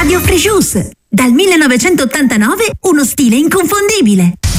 Radio Free Juice. Dal 1989 uno stile inconfondibile.